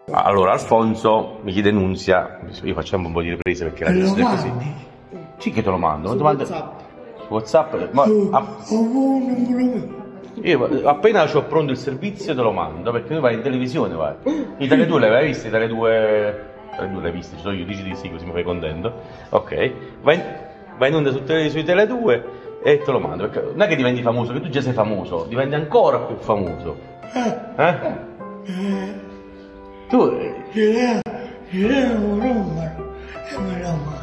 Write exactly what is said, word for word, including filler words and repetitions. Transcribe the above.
Allora Alfonso mi chiede Nunzia, io facciamo un po' di riprese perché la gente è così. Sì che te lo mando, Su te mando... WhatsApp. Su WhatsApp, ma app... io appena ho pronto il servizio te lo mando, perché tu vai in televisione, vai. Italia due l'hai vista? Italia due... Italia due l'hai vista, ci sono io, dici di sì così mi fai contento. Ok, vai in, vai in onda su, tele, su Italia due e te lo mando, perché non è che diventi famoso, che tu già sei famoso, diventi ancora più famoso. Eh? Tu... Io un numero e me lo mando.